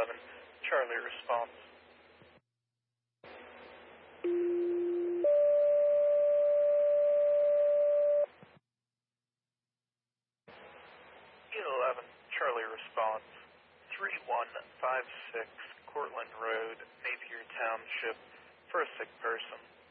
11, Charlie response. Unit 11, Charlie response. 3156 Cortland Road, Napier Township, for a sick person.